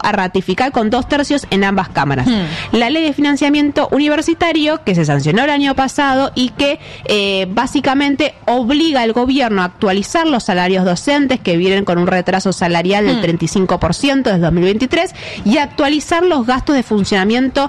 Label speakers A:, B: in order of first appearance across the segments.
A: a ratificar con 2/3 en ambas cámaras. La ley de financiamiento universitario que se sancionó el año pasado y que básicamente obliga al gobierno a actualizar los salarios docentes que vienen con un retraso salarial del 35% desde 2023 y actualizar los gastos de funcionamiento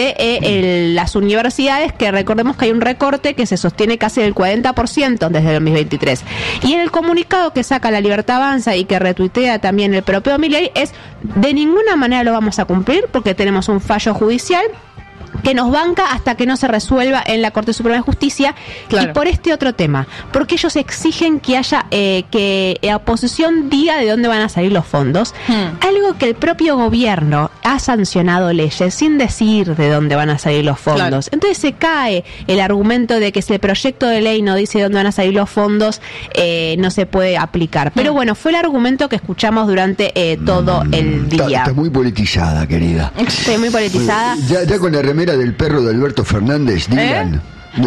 A: de las universidades, que recordemos que hay un recorte que se sostiene casi del 40% desde el 2023. Y en el comunicado que saca La Libertad Avanza y que retuitea también el propio Milei es: de ninguna manera lo vamos a cumplir porque tenemos un fallo judicial que nos banca hasta que no se resuelva en la Corte Suprema de Justicia. Claro. Y por este otro tema, porque ellos exigen que haya que la oposición diga de dónde van a salir los fondos, algo que el propio gobierno ha sancionado leyes sin decir de dónde van a salir los fondos. Claro. Entonces se cae el argumento de que si el proyecto de ley no dice de dónde van a salir los fondos, no se puede aplicar. Pero bueno, fue el argumento que escuchamos durante todo el día.
B: Está muy politizada, querida.
A: Estoy muy politizada.
B: Ya con la remera del perro de Alberto Fernández, digan.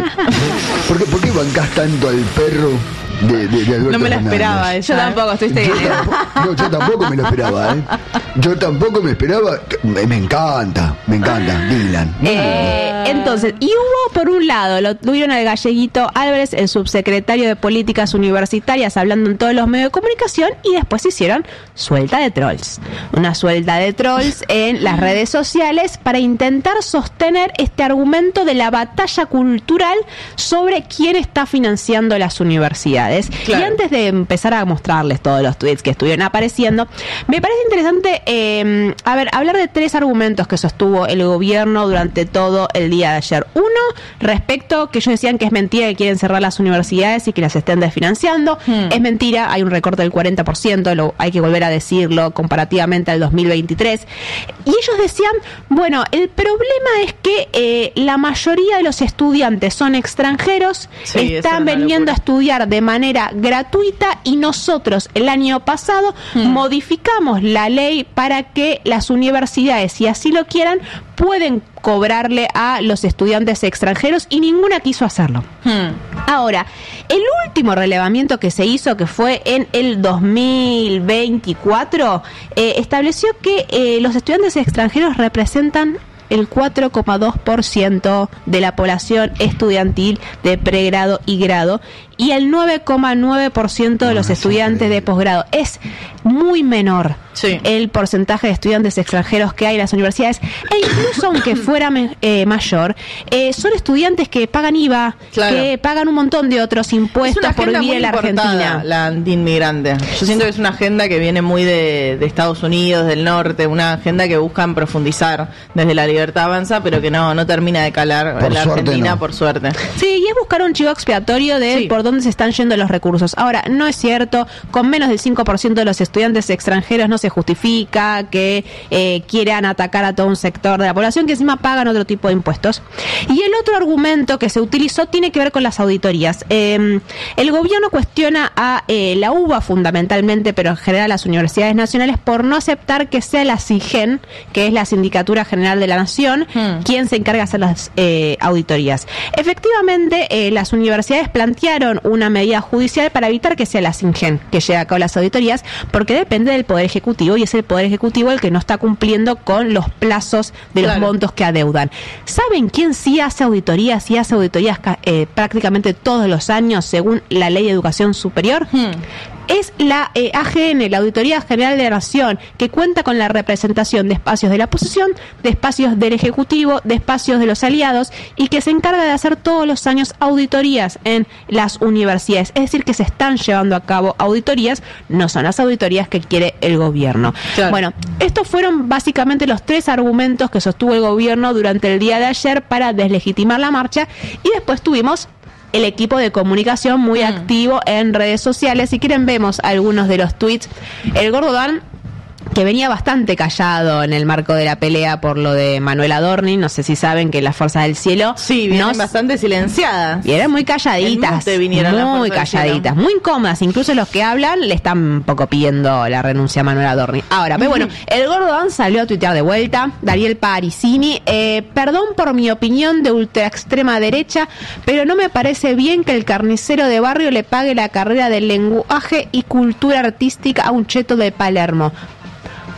B: ¿Por qué bancás tanto al perro de Alberto
C: No me la
B: Fernández?
C: esperaba esa.
A: Yo tampoco, estuviste bien.
B: Yo tampoco me lo esperaba, Yo tampoco me esperaba. Me encanta, Dylan.
A: Entonces, y hubo por un lado, lo tuvieron al Galleguito Álvarez, el subsecretario de Políticas Universitarias, hablando en todos los medios de comunicación, y después hicieron suelta de trolls. Una suelta de trolls en las redes sociales para intentar sostener este argumento de la batalla cultural sobre quién está financiando las universidades. Claro. Y antes de empezar a mostrarles todos los tweets que estuvieron apareciendo, me parece interesante hablar de 3 argumentos que sostuvo el gobierno durante todo el día de ayer. Uno, respecto que ellos decían que es mentira que quieren cerrar las universidades y que las estén desfinanciando. Es mentira, hay un recorte del 40%, hay que volver a decirlo, comparativamente al 2023. Y ellos decían, bueno, el problema es que la mayoría de los estudiantes son extranjeros, están viniendo a estudiar de manera gratuita, y nosotros el año pasado modificamos la ley para que las universidades, si así lo quieran, pueden cobrarle a los estudiantes extranjeros, y ninguna quiso hacerlo. Ahora, el último relevamiento que se hizo, que fue en el 2024, estableció que los estudiantes extranjeros representan el 4,2% de la población estudiantil de pregrado y grado, y el 9,9% de los estudiantes de posgrado. Es muy menor el porcentaje de estudiantes extranjeros que hay en las universidades, e incluso aunque fuera mayor, son estudiantes que pagan IVA, que pagan un montón de otros impuestos por vivir en la Argentina.
C: La antiinmigrante. Yo siento que es una agenda que viene muy de Estados Unidos, del norte, una agenda que buscan profundizar desde La Libertad Avanza, pero que no termina de calar en la Argentina, por suerte.
A: Sí, y es buscar un chivo expiatorio de por dónde se están yendo los recursos. Ahora, no es cierto, con menos del 5% de los estudiantes extranjeros no se justifica que quieran atacar a todo un sector de la población que encima pagan otro tipo de impuestos. Y el otro argumento que se utilizó tiene que ver con las auditorías. El gobierno cuestiona a la UBA fundamentalmente, pero en general a las universidades nacionales, por no aceptar que sea la SIGEN, que es la Sindicatura General de la Nación, quien se encarga de hacer las auditorías. Efectivamente, las universidades plantearon una medida judicial para evitar que sea la SIGEN que lleve a cabo las auditorías, porque depende del Poder Ejecutivo, y es el Poder Ejecutivo el que no está cumpliendo con los plazos de los montos que adeudan. ¿Saben quién sí hace auditorías? Sí hace auditorías prácticamente todos los años, según la Ley de Educación Superior. Es la AGN, la Auditoría General de la Nación, que cuenta con la representación de espacios de la oposición, de espacios del Ejecutivo, de espacios de los aliados, y que se encarga de hacer todos los años auditorías en las universidades. Es decir, que se están llevando a cabo auditorías, no son las auditorías que quiere el gobierno. Bueno, estos fueron básicamente los 3 argumentos que sostuvo el gobierno durante el día de ayer para deslegitimar la marcha, y después tuvimos el equipo de comunicación muy activo en redes sociales. Si quieren, vemos algunos de los tweets. El Gordo Dan, que venía bastante callado en el marco de la pelea por lo de Manuel Adorni, no sé si saben que las Fuerzas del Cielo
C: vienen bastante silenciadas.
A: Vienen muy calladitas, muy calladitas, muy incómodas. Incluso los que hablan le están un poco pidiendo la renuncia a Manuel Adorni. Ahora, pero bueno, el Gordo Dan salió a tuitear de vuelta. Dariel Parisini, perdón por mi opinión de ultra extrema derecha, pero no me parece bien que el carnicero de barrio le pague la carrera de lenguaje y cultura artística a un cheto de Palermo.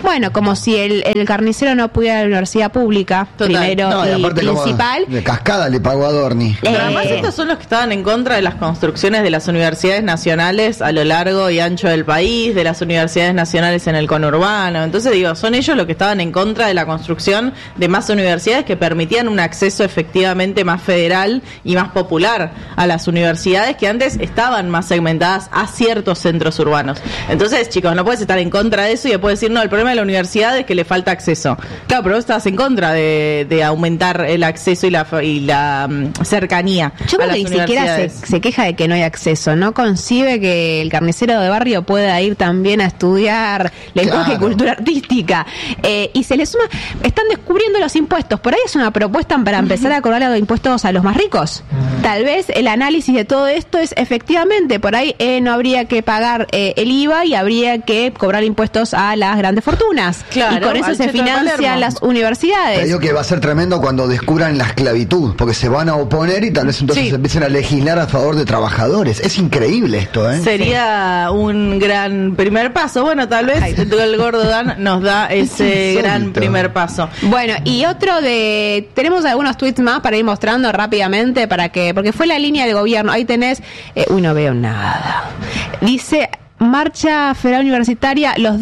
A: Bueno, como si el carnicero no pudiera ir a la universidad pública, primero y principal.
B: De cascada le pagó a Dorni.
C: Pero además estos son los que estaban en contra de las construcciones de las universidades nacionales a lo largo y ancho del país, de las universidades nacionales en el conurbano. Entonces digo, son ellos los que estaban en contra de la construcción de más universidades que permitían un acceso efectivamente más federal y más popular a las universidades que antes estaban más segmentadas a ciertos centros urbanos. Entonces, chicos, no puedes estar en contra de eso y después decir, no, el problema de la universidad es que le falta acceso. Claro, pero vos estás en contra de aumentar el acceso y la cercanía.
A: Yo creo que ni siquiera se queja de que no hay acceso, no concibe que el carnicero de barrio pueda ir también a estudiar lenguaje y cultura artística. Y se le suma, están descubriendo los impuestos, por ahí es una propuesta para empezar a cobrar los impuestos a los más ricos. Tal vez el análisis de todo esto es efectivamente, por ahí no habría que pagar el IVA y habría que cobrar impuestos a las grandes fortunas. Claro, y con eso se financian las universidades.
B: Te digo que va a ser tremendo cuando descubran la esclavitud, porque se van a oponer y tal vez entonces empiecen a legislar a favor de trabajadores. Es increíble esto, ¿eh?
C: Sería un gran primer paso. Bueno, tal vez el Gordo Dan nos da ese gran primer paso.
A: Bueno, y tenemos algunos tweets más para ir mostrando rápidamente porque fue la línea de gobierno. Ahí tenés, no veo nada. Dice, marcha federal universitaria, los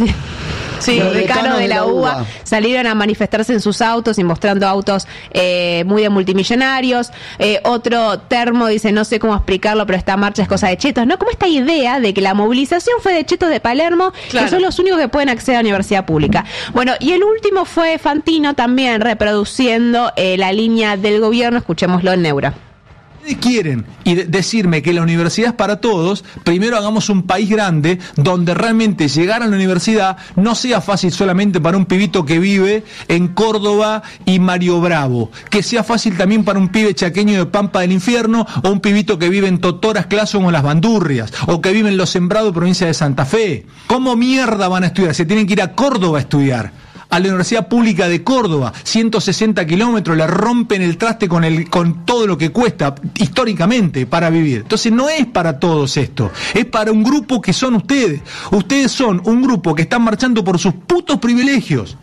A: decanos de la UBA salieron a manifestarse en sus autos y mostrando autos muy de multimillonarios. Otro termo dice, no sé cómo explicarlo, pero esta marcha es cosa de chetos, ¿no? Como esta idea de que la movilización fue de chetos de Palermo, que son los únicos que pueden acceder a la universidad pública. Bueno, y el último fue Fantino también reproduciendo la línea del gobierno. Escuchémoslo en Neura.
D: Quieren decirme que la universidad es para todos, primero hagamos un país grande donde realmente llegar a la universidad no sea fácil solamente para un pibito que vive en Córdoba y Mario Bravo, que sea fácil también para un pibe chaqueño de Pampa del Infierno o un pibito que vive en Totoras, Clason o Las Bandurrias, o que vive en Los Sembrados, provincia de Santa Fe. ¿Cómo mierda van a estudiar? Se tienen que ir a Córdoba a estudiar. A la Universidad Pública de Córdoba, 160 kilómetros, le rompen el traste con todo lo que cuesta históricamente para vivir. Entonces no es para todos esto, es para un grupo que son ustedes. Ustedes son un grupo que están marchando por sus putos privilegios.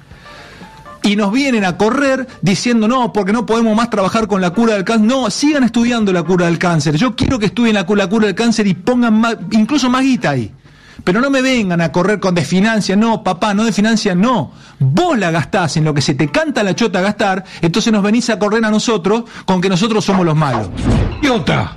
D: Y nos vienen a correr diciendo, no, porque no podemos más trabajar con la cura del cáncer. No, sigan estudiando la cura del cáncer. Yo quiero que estudien la cura del cáncer y pongan más, incluso más guita ahí. Pero no me vengan a correr con desfinancia, no, papá, no desfinancia, no. Vos la gastás en lo que se te canta la chota gastar, entonces nos venís a correr a nosotros con que nosotros somos los malos.
E: ¡Idiota!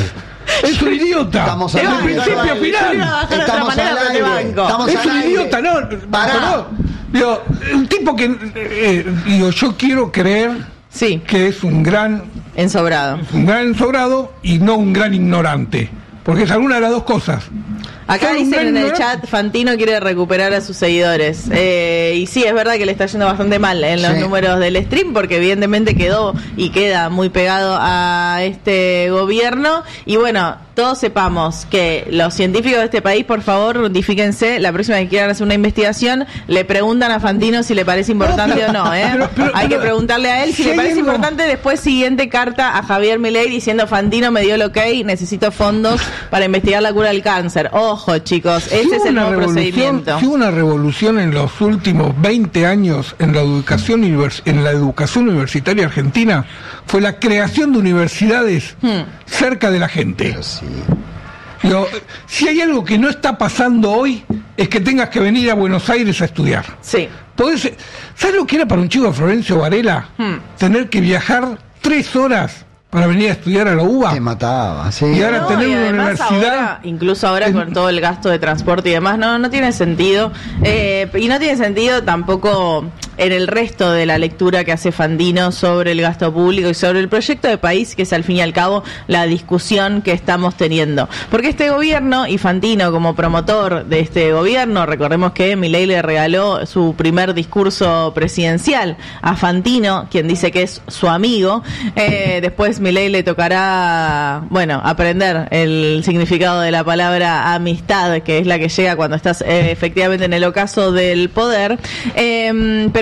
E: ¡Es un idiota!
B: Estamos
E: al aire. Principio a final.
B: Estamos al aire.
E: Es un idiota, no. Digo, un tipo que, yo quiero creer que es un gran
C: ensobrado.
E: Un gran ensobrado y no un gran ignorante. Porque es alguna de las dos cosas.
C: Acá dicen en el chat, Fantino quiere recuperar a sus seguidores. Y sí, es verdad que le está yendo bastante mal en los números del stream, porque evidentemente quedó y queda muy pegado a este gobierno. Y bueno, todos sepamos que los científicos de este país, por favor, notifíquense, la próxima que quieran hacer una investigación, le preguntan a Fantino si le parece importante o no, Hay que preguntarle a él si le parece importante. Después, siguiente carta a Javier Milei diciendo, Fantino me dio el ok, necesito fondos para investigar la cura del cáncer. Ojo, chicos, ese es el nuevo procedimiento.
E: Hubo una revolución en los últimos 20 años en la educación universitaria argentina, fue la creación de universidades cerca de la gente. Si hay algo que no está pasando hoy, es que tengas que venir a Buenos Aires a estudiar.
C: Sí.
E: ¿Sabes lo que era para un chico de Florencio Varela? Tener que viajar 3 horas para venir a estudiar a la UBA.
B: Te mataba, sí.
E: Y ahora tener una universidad.
C: Incluso ahora con todo el gasto de transporte y demás, no tiene sentido. Y no tiene sentido tampoco en el resto de la lectura que hace Fantino sobre el gasto público y sobre el proyecto de país, que es al fin y al cabo la discusión que estamos teniendo. Porque este gobierno, y Fantino como promotor de este gobierno, recordemos que Milei le regaló su primer discurso presidencial a Fantino, quien dice que es su amigo. Después Milei le tocará, aprender el significado de la palabra amistad, que es la que llega cuando estás efectivamente en el ocaso del poder. Pero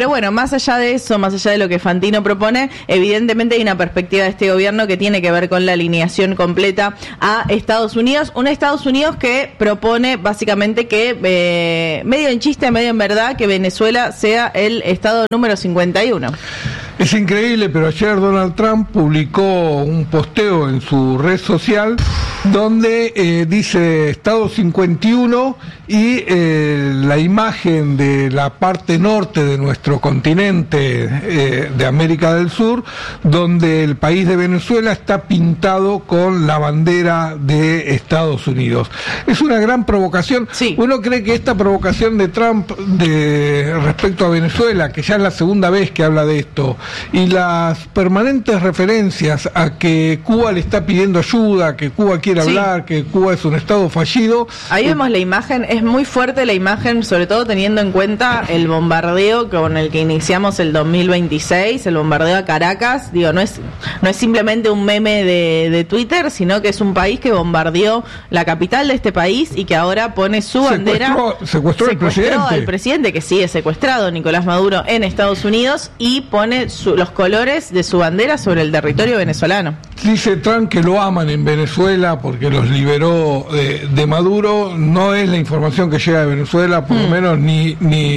C: Pero bueno, más allá de eso, más allá de lo que Fantino propone, evidentemente hay una perspectiva de este gobierno que tiene que ver con la alineación completa a Estados Unidos. Un Estados Unidos que propone básicamente que, medio en chiste, medio en verdad, que Venezuela sea el estado número 51.
E: Es increíble, pero ayer Donald Trump publicó un posteo en su red social donde dice Estado 51 y la imagen de la parte norte de nuestro continente de América del Sur, donde el país de Venezuela está pintado con la bandera de Estados Unidos. Es una gran provocación.
C: Sí.
E: Uno cree que esta provocación de Trump respecto a Venezuela, que ya es la segunda vez que habla de esto, y las permanentes referencias a que Cuba le está pidiendo ayuda, que Cuba quiere hablar, que Cuba es un estado fallido.
C: Ahí vemos la imagen, es muy fuerte la imagen, sobre todo teniendo en cuenta el bombardeo con el que iniciamos el 2026, el bombardeo a Caracas. Digo, no es simplemente un meme de Twitter, sino que es un país que bombardeó la capital de este país y que ahora pone su bandera.
E: Secuestró
C: al presidente, que sigue secuestrado, Nicolás Maduro, en Estados Unidos, y pone los colores de su bandera sobre el territorio venezolano.
E: Dice Trump que lo aman en Venezuela porque los liberó de Maduro. No es la información que llega de Venezuela, por lo menos ni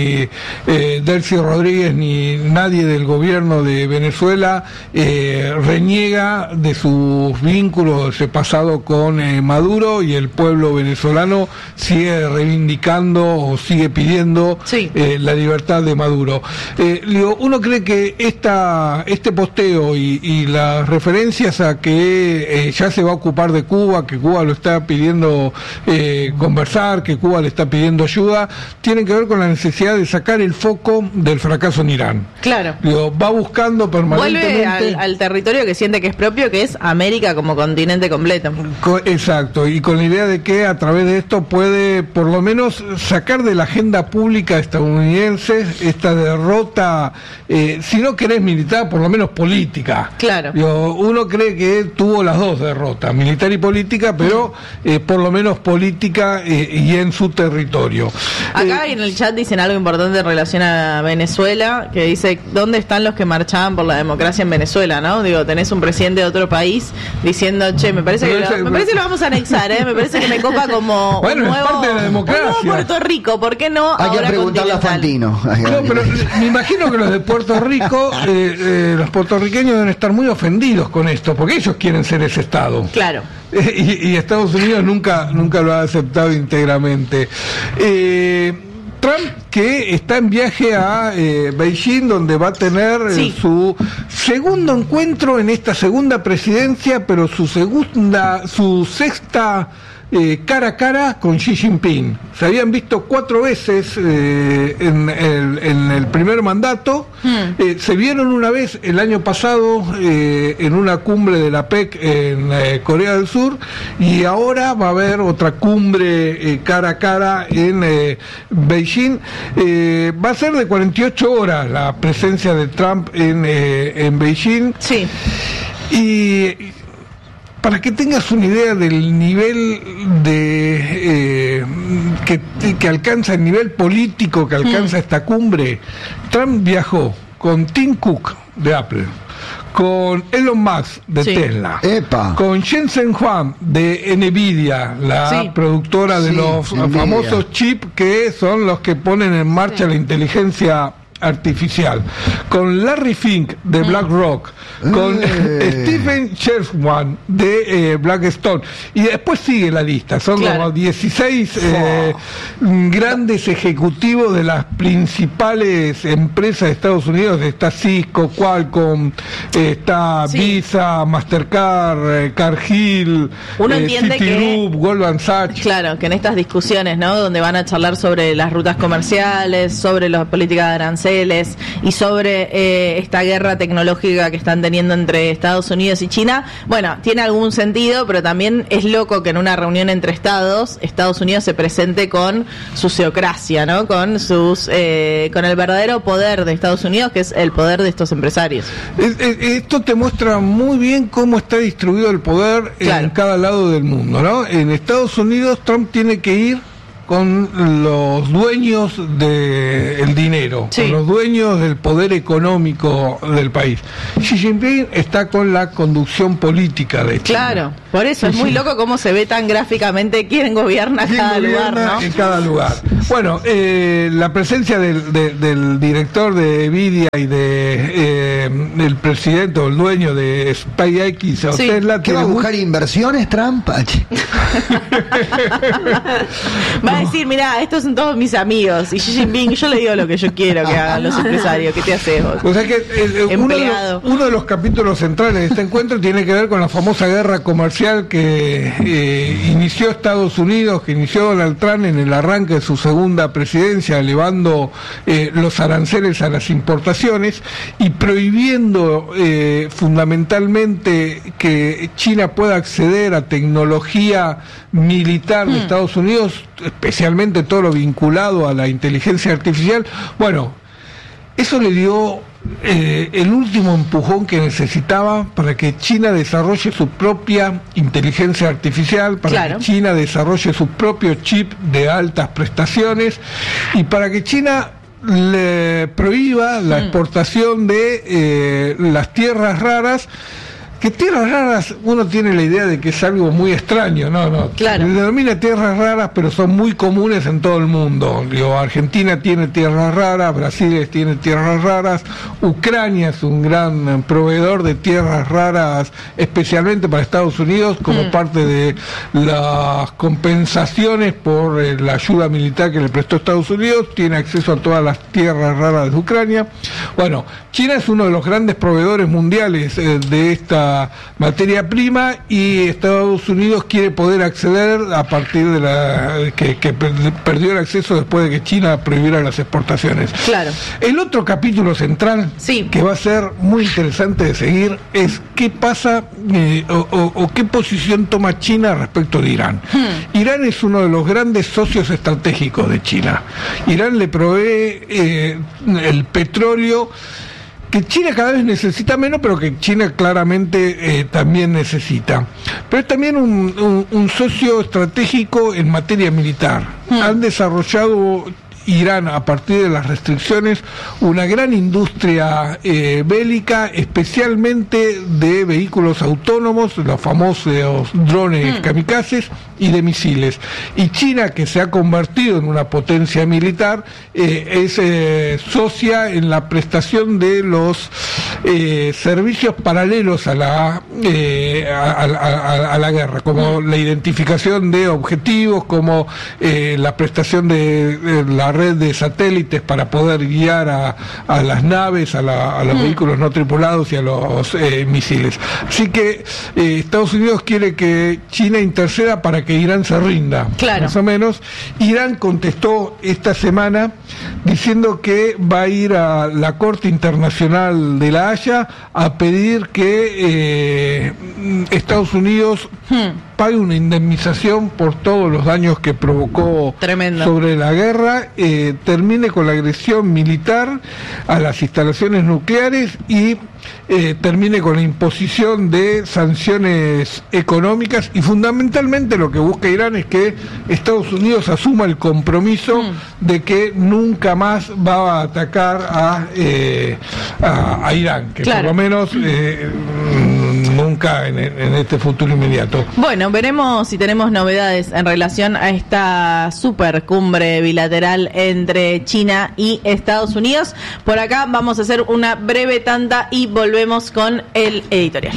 E: Delcy Rodríguez ni nadie del gobierno de Venezuela reniega de sus vínculos, ese pasado con Maduro, y el pueblo venezolano sigue reivindicando o sigue pidiendo la libertad de Maduro. Uno cree que este posteo y las referencias a que ya se va a ocupar de Cuba, que Cuba lo está pidiendo conversar, que Cuba le está pidiendo ayuda, tienen que ver con la necesidad de sacar el foco del fracaso en Irán.
C: Claro.
E: Va buscando permanentemente...
C: Vuelve al territorio que siente que es propio, que es América como continente completo.
E: Exacto, y con la idea de que a través de esto puede por lo menos sacar de la agenda pública estadounidense esta derrota, si no querés militar, por lo menos política.
C: Claro.
E: Uno cree que tuvo las dos derrotas, militar y política, pero por lo menos política y en su territorio.
C: Acá en el chat dicen algo importante en relación a Venezuela, que dice, ¿dónde están los que marchaban por la democracia en Venezuela? ¿No? Digo, tenés un presidente de otro país diciendo, che, me parece que lo vamos a anexar, me parece que me copa como un nuevo,
E: parte de la democracia.
C: Un nuevo Puerto Rico, ¿por qué no?
B: Hay que preguntarle a Fantino.
E: No, pero me imagino que los de Puerto Rico, los puertorriqueños deben estar muy ofendidos con esto, porque ellos quieren ser ese Estado.
C: Claro.
E: Y Estados Unidos nunca lo ha aceptado íntegramente. Trump, que está en viaje a Beijing, donde va a tener su segundo encuentro en esta segunda presidencia, pero su sexta cara a cara con Xi Jinping. Se habían visto 4 veces en el primer mandato. Se vieron una vez el año pasado en una cumbre de la PEC en Corea del Sur, y ahora va a haber otra cumbre cara a cara en Beijing. Va a ser de 48 horas la presencia de Trump en Beijing.
C: Sí.
E: Y para que tengas una idea del nivel de que alcanza, el nivel político que alcanza esta cumbre, Trump viajó con Tim Cook de Apple, con Elon Musk de Tesla, con Jensen Huang de Nvidia, la productora de los famosos chips que son los que ponen en marcha la inteligencia artificial, con Larry Fink de BlackRock, con Stephen Schwarzman de Blackstone, y después sigue la lista, son como 16 grandes ejecutivos de las principales empresas de Estados Unidos. Está Cisco, Qualcomm, está Visa, Mastercard, Cargill, Citigroup, Goldman Sachs.
C: Claro, que en estas discusiones, ¿no?, donde van a charlar sobre las rutas comerciales, sobre la política de aranceles y sobre esta guerra tecnológica que están teniendo entre Estados Unidos y China, bueno, tiene algún sentido, pero también es loco que en una reunión entre Estados Unidos se presente con su seocracia, ¿no?, con el verdadero poder de Estados Unidos, que es el poder de estos empresarios.
E: Esto te muestra muy bien cómo está distribuido el poder en cada lado del mundo, ¿no? En Estados Unidos Trump tiene que ir con los dueños del dinero, con los dueños del poder económico del país. Xi Jinping está con la conducción política de China.
C: Claro, por eso es muy loco cómo se ve tan gráficamente quién gobierna cada lugar, ¿no?
E: En cada lugar. Bueno, la presencia del director de Nvidia y del presidente o el dueño de SpaceX o Tesla.
B: ¿Qué va a buscar inversiones, Trump?
C: Va a decir, mira, estos son todos mis amigos. Y Xi Jinping, yo le digo lo que yo quiero que hagan los empresarios. ¿Qué te haces vos?
E: O sea que uno de los capítulos centrales de este encuentro tiene que ver con la famosa guerra comercial que inició Estados Unidos, que inició Donald Trump en el arranque de su segunda presidencia, elevando los aranceles a las importaciones y prohibiendo fundamentalmente que China pueda acceder a tecnología militar de Estados Unidos, especialmente todo lo vinculado a la inteligencia artificial. Bueno, eso le dio el último empujón que necesitaba para que China desarrolle su propia inteligencia artificial, para que China desarrolle su propio chip de altas prestaciones y para que China le prohíba la exportación de las tierras raras. Que tierras raras, uno tiene la idea de que es algo muy extraño, no, claro. Se denomina tierras raras, pero son muy comunes en todo el mundo. Argentina tiene tierras raras, Brasil tiene tierras raras, Ucrania es un gran proveedor de tierras raras, especialmente para Estados Unidos, como parte de las compensaciones por la ayuda militar que le prestó Estados Unidos, tiene acceso a todas las tierras raras de Ucrania. Bueno, China es uno de los grandes proveedores mundiales de esta materia prima y Estados Unidos quiere poder acceder a partir de que perdió el acceso después de que China prohibiera las exportaciones.
C: Claro.
E: El otro capítulo central que va a ser muy interesante de seguir es qué pasa o qué posición toma China respecto de Irán. Irán es uno de los grandes socios estratégicos de China. Irán le provee el petróleo que China cada vez necesita menos, pero que China claramente también necesita. Pero es también un socio estratégico en materia militar. Han desarrollado Irán, a partir de las restricciones, una gran industria bélica, especialmente de vehículos autónomos, los famosos drones kamikazes, y de misiles. Y China, que se ha convertido en una potencia militar, es socia en la prestación de los servicios paralelos a la guerra, como la identificación de objetivos, como la prestación de la red de satélites para poder guiar a las naves, a los vehículos no tripulados y a los misiles. Así que Estados Unidos quiere que China interceda para que Irán se rinda, más o menos. Irán contestó esta semana diciendo que va a ir a la Corte Internacional de La Haya a pedir que Estados Unidos pague una indemnización por todos los daños que provocó sobre la guerra, termine con la agresión militar a las instalaciones nucleares y termine con la imposición de sanciones económicas, y fundamentalmente lo que busca Irán es que Estados Unidos asuma el compromiso de que nunca más va a atacar a Irán, que por lo menos nunca en este futuro inmediato.
C: Bueno, veremos si tenemos novedades en relación a esta super cumbre bilateral entre China y Estados Unidos. Por acá vamos a hacer una breve tanda y volvemos con el editorial.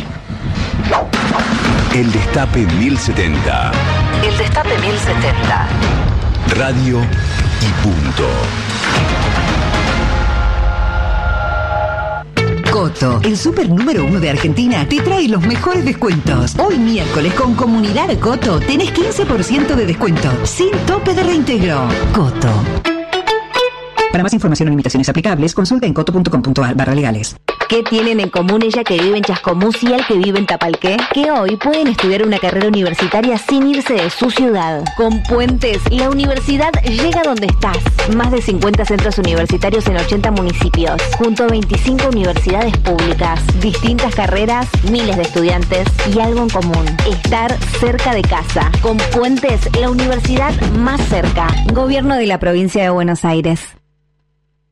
F: El Destape 1070.
G: El Destape 1070.
F: Radio y punto.
G: Coto, el super número 1 de Argentina, te trae los mejores descuentos. Hoy miércoles con Comunidad Coto tenés 15% de descuento, sin tope de reintegro. Coto. Para más información o limitaciones aplicables, consulta en coto.com.ar/legales.
H: ¿Qué tienen en común ella que vive en Chascomús y él que vive en Tapalqué? Que hoy pueden estudiar una carrera universitaria sin irse de su ciudad. Con Puentes, la universidad llega donde estás. Más de 50 centros universitarios en 80 municipios, junto a 25 universidades públicas, distintas carreras, miles de estudiantes y algo en común: estar cerca de casa. Con Puentes, la universidad más cerca. Gobierno de la Provincia de Buenos Aires.